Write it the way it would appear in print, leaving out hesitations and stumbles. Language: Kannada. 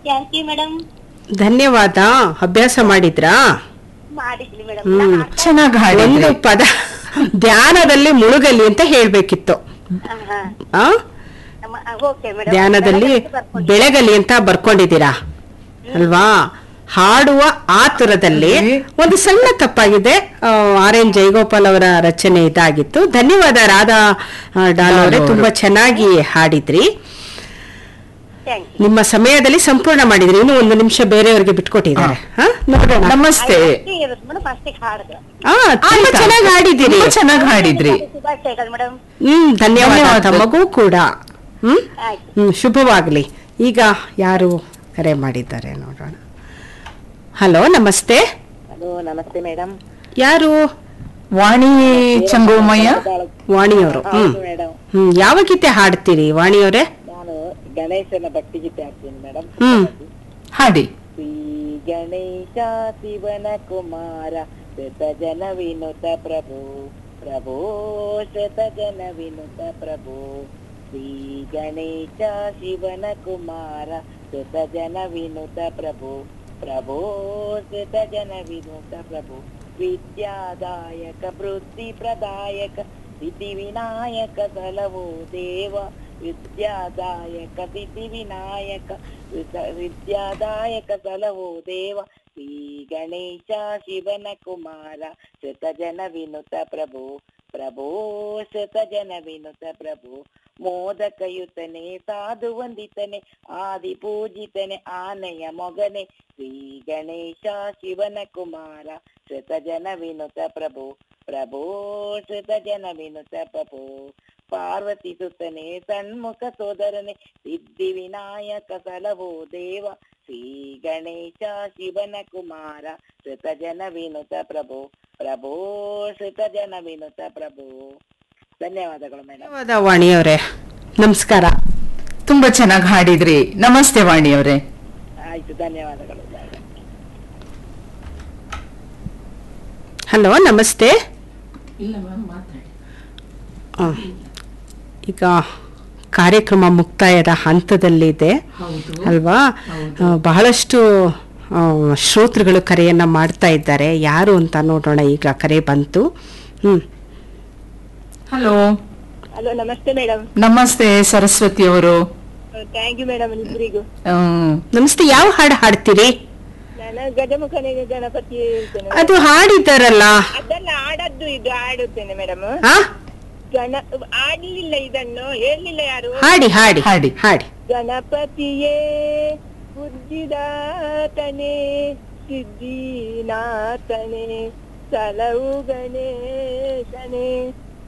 Thank you madam. ಧನ್ಯವಾದ. ಅಭ್ಯಾಸ ಮಾಡಿದ್ರಾ? ಮಾಡಿದ್ವಿ ಮೇಡಮ್. ಚೆನ್ನಾಗಿ ಒಂದು ಹಾಡಿದ್ರಿ. ಪದ ಧ್ಯಾನದಲ್ಲಿ ಮುಳುಗಲಿ ಅಂತ ಹೇಳ್ಬೇಕಿತ್ತು. ಆ ಓಕೆ ಮೇಡಮ್. ಧ್ಯಾನದಲ್ಲಿ ಬೆಳಗಲಿ ಅಂತ ಬರ್ಕೊಂಡಿದ್ದೀರಾ ಅಲ್ವಾ? ಹಾಡುವ ಆತುರದಲ್ಲಿ ಒಂದು ಸಣ್ಣ ತಪ್ಪಾಗಿದೆ. ಆರ್.ಎನ್. ಜಯಗೋಪಾಲ್ ಅವರ ರಚನೆ ಇದಾಗಿತ್ತು. ಧನ್ಯವಾದ ರಾಧಾ ಡಾಲ್ ಅವರೇ, ತುಂಬಾ ಚೆನ್ನಾಗಿ ಹಾಡಿದ್ರಿ. ನಿಮ್ಮ ಸಮಯದಲ್ಲಿ ಸಂಪೂರ್ಣ ಮಾಡಿದ್ರಿ. ಇನ್ನು ಒಂದು ನಿಮಿಷ ಬೇರೆಯವರಿಗೆ ಬಿಟ್ಕೊಟ್ಟಿದ್ದಾರೆ. ನೋಡೋಣ. ನಮಸ್ತೆ. ತುಂಬಾ ಚೆನ್ನಾಗಿ ಹಾಡಿದ್ದೀರಿ. ಚೆನ್ನಾಗಿ ಹಾಡಿದ್ರಿ. ಧನ್ಯವಾದ ತಮಗೂ ಕೂಡ. ಶುಭವಾಗ್ಲಿ. ಈಗ ಯಾರು ಕರೆ ಮಾಡಿದ್ದಾರೆ ನೋಡೋಣ. ಹಲೋ, ನಮಸ್ತೆ. ಹಲೋ, ನಮಸ್ತೆ ಮೇಡಮ್. ಯಾರು? ವಾಣಿ ಚಂಗೋಮಯ್ಯ. ವಾಣಿಯವರು. ಯಾವ ಗೀತೆ ಹಾಡ್ತೀರಿ ವಾಣಿಯವರೇ? ನಾನು ಗಣೇಶನ ಭಕ್ತಿ ಗೀತೆ ಹಾಡ್ತೀನಿ ಮೇಡಮ್. ಹಾಡಿ. ಶ್ರೀ ಗಣೇಶ ಶಿವನ ಕುಮಾರ ಶತ ಜನ ವಿನುತ ಪ್ರಭು ಪ್ರಭೋ ಶತ ಜನ ವಿನುತ ಪ್ರಭು. ಶ್ರೀ ಗಣೇಶ ಶಿವನ ಕುಮಾರ ಶತ ಜನ ವಿನುತ ಪ್ರಭು ಪ್ರಭೋ ಶತ ಜನ ವಿನುತ ಪ್ರಭು. ವಿದ್ಯಾದಾಯಕ ಬುದ್ಧಿ ಪ್ರದಾಯಕ ಸಿದ್ಧಿ ವಿನಾಯಕ ಸಲವೋ ದೇವ. ವಿದ್ಯಾದಾಯಕ ಸಿದ್ಧಿ ವಿನಾಯಕ ವಿದ್ಯಾದಾಯಕ ಸಲವೋ ದೇವ. ಶ್ರೀ ಗಣೇಶ ಶಿವನ ಕುಮಾರ ಶತ ಜನ ವಿನುತ ಪ್ರಭು ಪ್ರಭೋ ಶತ ಜನ ವಿನುತ ಪ್ರಭು. ಮೋದಕಯುತನೆ ಸಾಧು ವಂದಿತನೆ ಆದಿ ಪೂಜಿತನೆ ಆನೆಯ ಮೊಗನೆ. ಶ್ರೀ ಗಣೇಶ ಶಿವನ ಕುಮಾರ ಶತ ಜನ ವಿನುತ ಪ್ರಭು ಪ್ರಭೋ ಶತ ಜನ ವಿನುತ ಪ್ರಭು. ಪಾರ್ವತಿ ಸುತನೆ ಸನ್ಮುಖ ಸೋದರನೆ ಸಿದ್ಧಿ ವಿನಾಯಕ ಸಲವೋ ದೇವ. ಶ್ರೀ ಗಣೇಶ ಶಿವನ ಕುಮಾರ ಶತ ಜನ ವಿನುತ ಪ್ರಭು ಪ್ರಭೋ ಶತ ಜನ ವಿನುತ ಪ್ರಭು. ಧನ್ಯವಾದಗಳು ಮೇಡಮ್. ಧನ್ಯವಾದ ವಾಣಿಯವರೇ, ನಮಸ್ಕಾರ. ತುಂಬಾ ಚೆನ್ನಾಗಿ ಹಾಡಿದ್ರಿ. ನಮಸ್ತೆ ವಾಣಿಯವರೇ. ಆಯ್ತು, ಧನ್ಯವಾದಗಳು. ಹಲೋ, ನಮಸ್ತೆ. ಈಗ ಕಾರ್ಯಕ್ರಮ ಮುಕ್ತಾಯದ ಹಂತದಲ್ಲಿದೆ ಅಲ್ವಾ? ಬಹಳಷ್ಟು ಶ್ರೋತೃಗಳು ಕರೆಯನ್ನ ಮಾಡ್ತಾ ಇದ್ದಾರೆ. ಯಾರು ಅಂತ ನೋಡೋಣ. ಈಗ ಕರೆ ಬಂತು. ಹಲೋ. ಹಲೋ, ನಮಸ್ತೆ ಮೇಡಮ್. ನಮಸ್ತೆ ಸರಸ್ವತಿ ಅವರು. ಥ್ಯಾಂಕ್ ಯು ಮೇಡಮ್ ಇಬ್ಬರಿಗೂ. ನಮಸ್ತೆ. ಯಾವ ಹಾಡು ಹಾಡ್ತೀರಿ? ನಾನು ಗಜಮುಖನೇ ಗಣಪತಿ ಹೇಳ್ತೇನೆ. ಅದು ಹಾಡಿದ್ದಾರಲ್ಲ, ಅದೆಲ್ಲ ಆಡದ್ದು ಇದು ಆಡುತ್ತೇನೆ ಮೇಡಮ್. ಆಡ್ಲಿಲ್ಲ, ಇದನ್ನು ಹೇಳಲಿಲ್ಲ ಯಾರು. ಹಾಡಿ ಹಾಡಿ ಹಾಡಿ ಹಾಡಿ. ಗಣಪತಿಯೇ ಬುದ್ಧಿದಾತನೇ ಸಿದ್ಧಿನಾಥನೇ ಸಲವು ಗಣೇಶನೇ